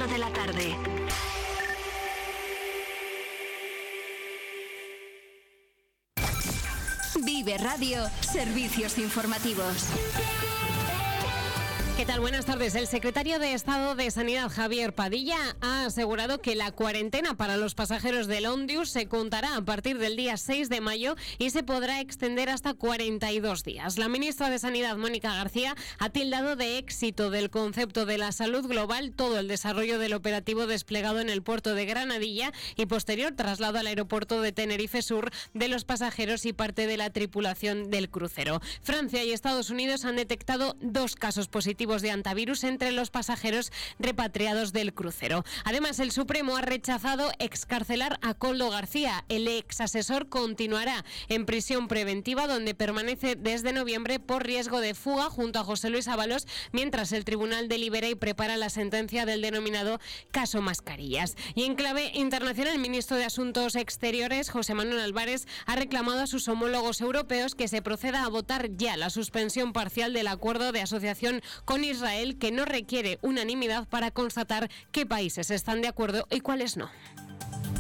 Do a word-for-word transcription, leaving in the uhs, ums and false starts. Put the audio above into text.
cuatro de la tarde. Vive Radio, servicios informativos. ¿Qué tal? Buenas tardes. El secretario de Estado de Sanidad, Javier Padilla, ha asegurado que la cuarentena para los pasajeros del Ondius se contará a partir del día seis de mayo y se podrá extender hasta cuarenta y dos días. La ministra de Sanidad, Mónica García, ha tildado de éxito del concepto de la salud global todo el desarrollo del operativo desplegado en el puerto de Granadilla y posterior traslado al aeropuerto de Tenerife Sur de los pasajeros y parte de la tripulación del crucero. Francia y Estados Unidos han detectado dos casos positivos de antivirus entre los pasajeros repatriados del crucero. Además, el Supremo ha rechazado excarcelar a Koldo García. El ex asesor continuará en prisión preventiva, donde permanece desde noviembre por riesgo de fuga junto a José Luis Ábalos, mientras el tribunal delibera y prepara la sentencia del denominado caso Mascarillas. Y en clave internacional, el ministro de Asuntos Exteriores, José Manuel Álvarez, ha reclamado a sus homólogos europeos que se proceda a votar ya la suspensión parcial del acuerdo de asociación con Israel, que no requiere unanimidad para constatar qué países están de acuerdo y cuáles no.